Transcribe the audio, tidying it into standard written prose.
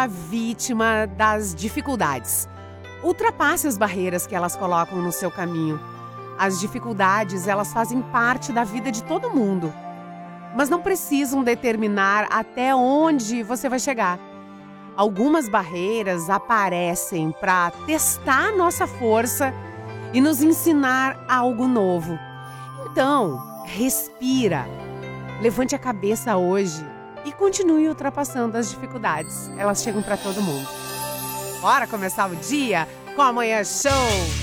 a vítima das dificuldades. Ultrapasse as barreiras que elas colocam no seu caminho. As dificuldades, elas fazem parte da vida de todo mundo, mas não precisam determinar até onde você vai chegar. Algumas barreiras aparecem para testar nossa força e nos ensinar algo novo. Então, respira, levante a cabeça hoje e continue ultrapassando as dificuldades. Elas chegam para todo mundo. Bora começar o dia com a Manhã Show!